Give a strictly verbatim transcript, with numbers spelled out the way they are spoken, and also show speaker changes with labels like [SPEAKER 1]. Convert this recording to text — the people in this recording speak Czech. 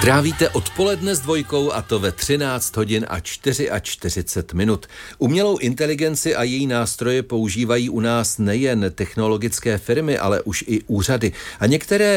[SPEAKER 1] Trávíte odpoledne s dvojkou a to ve třináct hodin a čtyřicet čtyři minut. Umělou inteligenci a její nástroje používají u nás nejen technologické firmy, ale už i úřady. A některé